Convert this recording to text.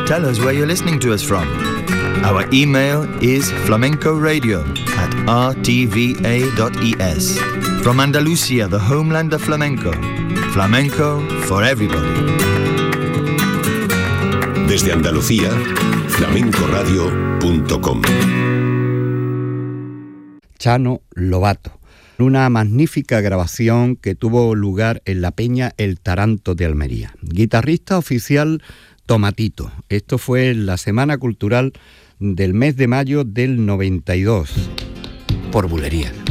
Tell us where you're listening to us from. Our email is flamencoradio@rtva.es. From Andalusia, the homeland of flamenco. Flamenco for everybody. Desde Andalucía, flamencoradio.com. Chano Lobato. Una magnífica grabación que tuvo lugar en la Peña El Taranto de Almería. Guitarrista oficial Tomatito. Esto fue en la Semana Cultural del mes de mayo del 92, por Bulería.